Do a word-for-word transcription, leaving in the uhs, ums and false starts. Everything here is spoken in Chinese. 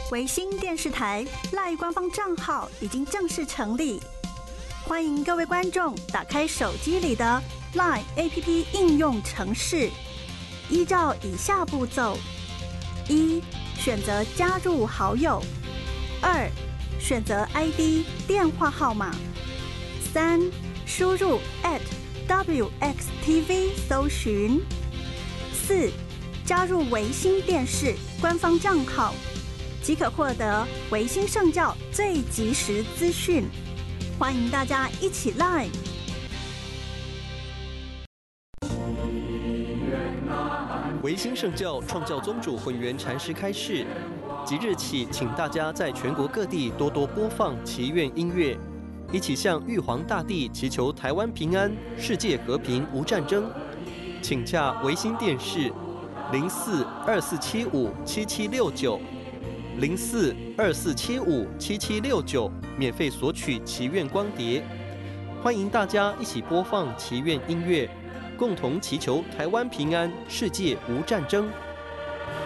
维新电视台 LINE 官方账号已经正式成立，欢迎各位观众打开手机里的 LINE A P P 应用程式，依照以下步骤：一、选择加入好友；二、选择 I D 电话号码；三、输入 at W X T V 搜寻；四、加入维新电视官方账号，即可获得维新圣教最及时资讯。欢迎大家一起 LINE。 维新圣教创教宗主混元禅师开示，即日起，请大家在全国各地多多播放祈愿音乐，一起向玉皇大帝祈求台湾平安、世界和平、无战争。请洽维新电视零四二四七五七七六九零四二四七五七七六九，免费索取祈愿光碟。欢迎大家一起播放祈愿音乐，共同祈求台湾平安，世界无战争。